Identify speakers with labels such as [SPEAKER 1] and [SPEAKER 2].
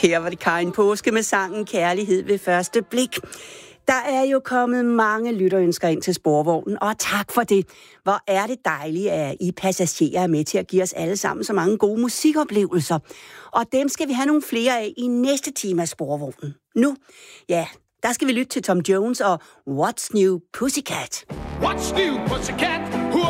[SPEAKER 1] Her var det Karin Påske med sangen Kærlighed ved første blik. Der er jo kommet mange lytterønsker ind til Sporvognen, og tak for det. Hvor er det dejligt, at I passagerer er med til at give os alle sammen så mange gode musikoplevelser. Og dem skal vi have nogle flere af i næste time af Sporvognen. Nu, ja, der skal vi lytte til Tom Jones og What's New Pussycat.
[SPEAKER 2] What's new, pussycat? Who